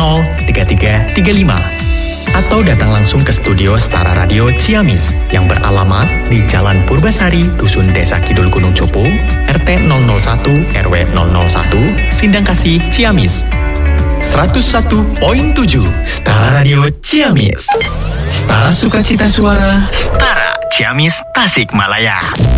Atau datang langsung ke studio Setara Radio Ciamis yang beralamat di Jalan Purbasari, Dusun Desa Kidul Gunung Cupu, RT 001 RW 001, Sindangkasih, Ciamis. 101.7 Setara Radio Ciamis. Setara sukacita suara, Setara Ciamis, Tasikmalaya.